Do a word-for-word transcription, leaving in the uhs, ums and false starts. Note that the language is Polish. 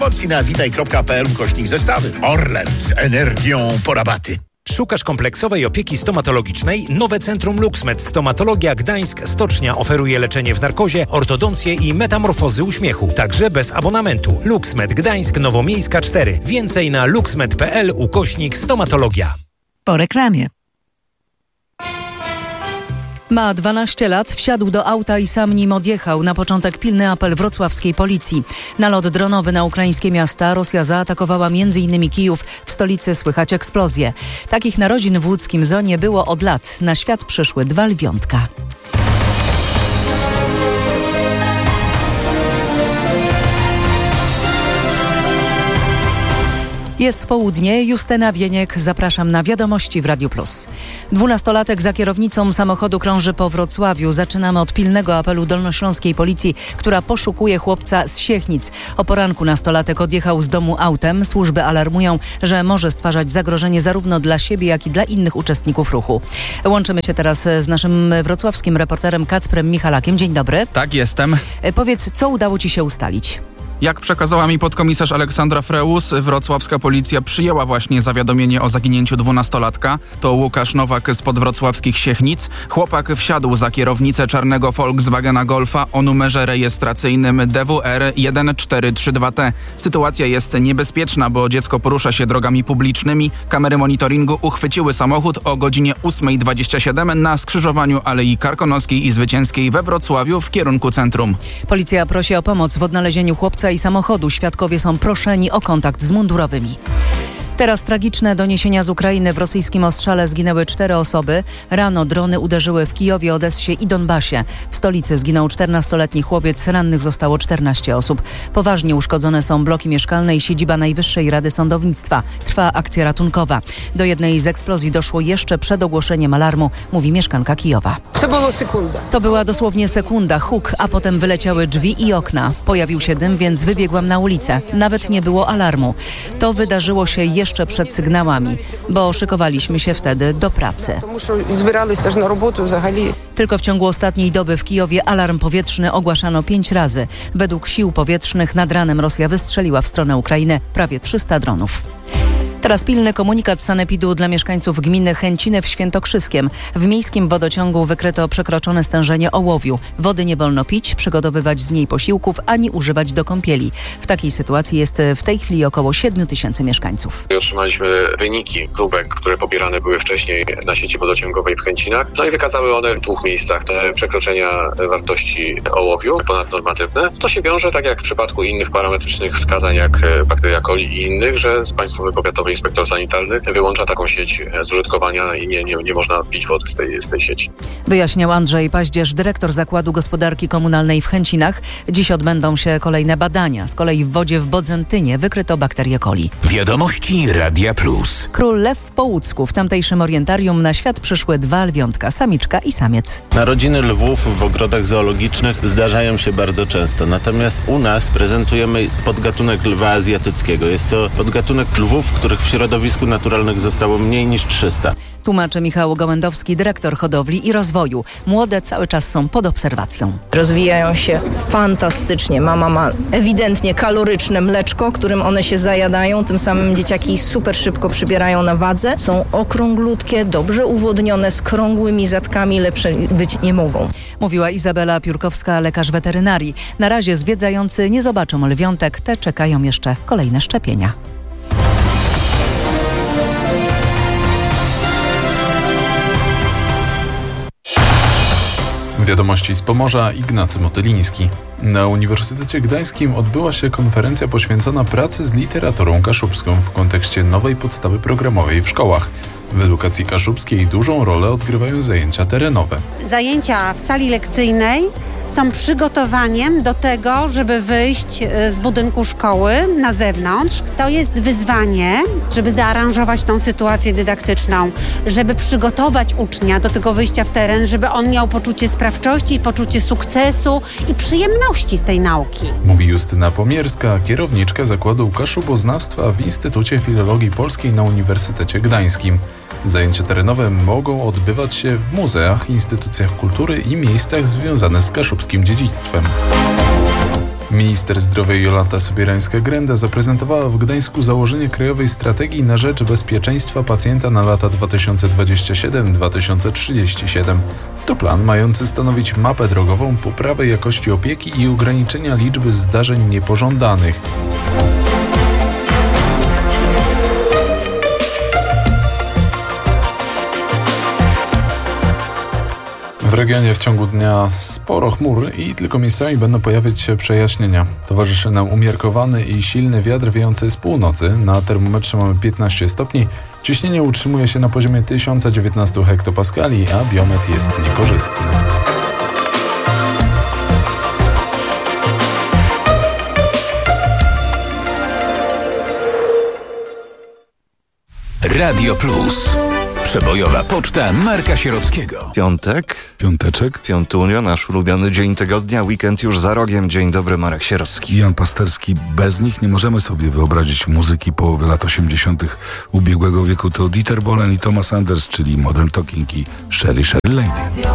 Promocji na witaj kropka p l ukośnik zestawy. Orlen z energią po rabaty. Szukasz kompleksowej opieki stomatologicznej? Nowe Centrum LuxMed Stomatologia Gdańsk Stocznia oferuje leczenie w narkozie, ortodoncję i metamorfozy uśmiechu. Także bez abonamentu. LuxMed Gdańsk Nowomiejska cztery. Więcej na luxmed kropka p l ukośnik stomatologia. Po reklamie. Ma dwanaście lat, wsiadł do auta i sam nim odjechał. Na początek pilny apel wrocławskiej policji. Nalot dronowy na ukraińskie miasta. Rosja zaatakowała między innymi Kijów. W stolicy słychać eksplozje. Takich narodzin w łódzkim zoo nie było od lat. Na świat przyszły dwa lwiątka. Jest południe, Justyna Bieniek, zapraszam na wiadomości w Radiu Plus. Dwunastolatek za kierownicą samochodu krąży po Wrocławiu. Zaczynamy od pilnego apelu dolnośląskiej policji, która poszukuje chłopca z Siechnic. O poranku nastolatek odjechał z domu autem. Służby alarmują, że może stwarzać zagrożenie zarówno dla siebie, jak i dla innych uczestników ruchu. Łączymy się teraz z naszym wrocławskim reporterem Kacprem Michalakiem. Dzień dobry. Tak, jestem. Powiedz, co udało ci się ustalić? Jak przekazała mi podkomisarz Aleksandra Freus, wrocławska policja przyjęła właśnie zawiadomienie o zaginięciu dwunastolatka. To Łukasz Nowak z podwrocławskich Siechnic. Chłopak wsiadł za kierownicę czarnego Volkswagena Golfa o numerze rejestracyjnym D W R jeden cztery trzy dwa T. Sytuacja jest niebezpieczna, bo dziecko porusza się drogami publicznymi. Kamery monitoringu uchwyciły samochód o godzinie ósma dwadzieścia siedem na skrzyżowaniu Alei Karkonoskiej i Zwycięskiej we Wrocławiu w kierunku centrum. Policja prosi o pomoc w odnalezieniu chłopca i samochodu. Świadkowie są proszeni o kontakt z mundurowymi. Teraz tragiczne doniesienia z Ukrainy. W rosyjskim ostrzale zginęły cztery osoby. Rano drony uderzyły w Kijowie, Odessie i Donbasie. W stolicy zginął czternastoletni chłopiec, rannych zostało czternaście osób. Poważnie uszkodzone są bloki mieszkalne i siedziba Najwyższej Rady Sądownictwa. Trwa akcja ratunkowa. Do jednej z eksplozji doszło jeszcze przed ogłoszeniem alarmu, mówi mieszkanka Kijowa. To była sekunda. To była dosłownie sekunda, huk, a potem wyleciały drzwi i okna. Pojawił się dym, więc wybiegłam na ulicę. Nawet nie było alarmu. To wydarzyło się jeszcze jeszcze przed sygnałami, bo szykowaliśmy się wtedy do pracy. Tylko w ciągu ostatniej doby w Kijowie alarm powietrzny ogłaszano pięć razy. Według sił powietrznych nad ranem Rosja wystrzeliła w stronę Ukrainy prawie trzysta dronów. Teraz pilny komunikat sanepidu dla mieszkańców gminy Chęciny w Świętokrzyskiem. W miejskim wodociągu wykryto przekroczone stężenie ołowiu. Wody nie wolno pić, przygotowywać z niej posiłków, ani używać do kąpieli. W takiej sytuacji jest w tej chwili około siedmiu tysięcy mieszkańców. Otrzymaliśmy wyniki próbek, które pobierane były wcześniej na sieci wodociągowej w Chęcinach. No i wykazały one w dwóch miejscach te przekroczenia wartości ołowiu ponadnormatywne. To się wiąże, tak jak w przypadku innych parametrycznych wskazań, jak bakteria coli i innych, że z Państwowy Powiatowy Inspektor Sanitarny wyłącza taką sieć z użytkowania i nie, nie, nie można pić wody z tej, z tej sieci. Wyjaśniał Andrzej Paździerz, dyrektor Zakładu Gospodarki Komunalnej w Chęcinach. Dziś odbędą się kolejne badania. Z kolei w wodzie w Bodzentynie wykryto bakterię coli. Wiadomości Radia Plus. Król Lew w Połucku. W tamtejszym orientarium na świat przyszły dwa lwiątka, samiczka i samiec. Narodziny lwów w ogrodach zoologicznych zdarzają się bardzo często. Natomiast u nas prezentujemy podgatunek lwa azjatyckiego. Jest to podgatunek lwów, których w środowisku naturalnych zostało mniej niż trzysta. Tłumaczy Michał Gołędowski, dyrektor hodowli i rozwoju. Młode cały czas są pod obserwacją. Rozwijają się fantastycznie. Mama ma ewidentnie kaloryczne mleczko, którym one się zajadają. Tym samym dzieciaki super szybko przybierają na wadze. Są okrąglutkie, dobrze uwodnione, z krągłymi zatkami, lepsze być nie mogą. Mówiła Izabela Piórkowska, lekarz weterynarii. Na razie zwiedzający nie zobaczą lwiątek, te czekają jeszcze kolejne szczepienia. Wiadomości z Pomorza, Ignacy Motyliński. Na Uniwersytecie Gdańskim odbyła się konferencja poświęcona pracy z literaturą kaszubską w kontekście nowej podstawy programowej w szkołach. W edukacji kaszubskiej dużą rolę odgrywają zajęcia terenowe. Zajęcia w sali lekcyjnej są przygotowaniem do tego, żeby wyjść z budynku szkoły na zewnątrz. To jest wyzwanie, żeby zaaranżować tą sytuację dydaktyczną, żeby przygotować ucznia do tego wyjścia w teren, żeby on miał poczucie sprawczości, poczucie sukcesu i przyjemności z tej nauki. Mówi Justyna Pomierska, kierowniczka Zakładu Kaszuboznawstwa w Instytucie Filologii Polskiej na Uniwersytecie Gdańskim. Zajęcia terenowe mogą odbywać się w muzeach, instytucjach kultury i miejscach związanych z kaszubskim dziedzictwem. Minister zdrowia Jolanta Sobierańska-Grenda zaprezentowała w Gdańsku założenie krajowej strategii na rzecz bezpieczeństwa pacjenta na lata dwa tysiące dwudziesty siódmy do dwa tysiące trzydziestego siódmego. To plan mający stanowić mapę drogową poprawy jakości opieki i ograniczenia liczby zdarzeń niepożądanych. W regionie w ciągu dnia sporo chmur i tylko miejscami będą pojawiać się przejaśnienia. Towarzyszy nam umiarkowany i silny wiatr wiejący z północy. Na termometrze mamy piętnaście stopni. Ciśnienie utrzymuje się na poziomie tysiąc dziewiętnaście hektopaskali, a biometr jest niekorzystny. Radio Plus. Przebojowa poczta Marka Sierockiego. Piątek. Piąteczek. Piątunio, nasz ulubiony dzień tygodnia. Weekend już za rogiem. Dzień dobry, Marek Sierocki. Jan Pasterski. Bez nich nie możemy sobie wyobrazić muzyki połowy lat osiemdziesiątych ubiegłego wieku. To Dieter Bohlen i Thomas Anders, czyli Modern Talking i Sherry Sherry Lady.